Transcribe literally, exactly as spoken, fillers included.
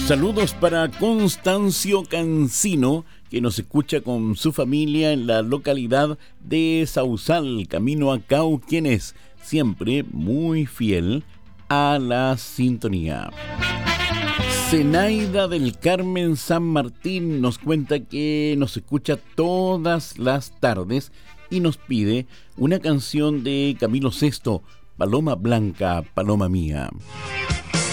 Saludos para Constancio Cancino, que nos escucha con su familia en la localidad de Sausal, camino a Cauquenes, siempre muy fiel a la sintonía. Zenaida del Carmen San Martín nos cuenta que nos escucha todas las tardes y nos pide una canción de Camilo Sesto, Paloma Blanca, Paloma Mía.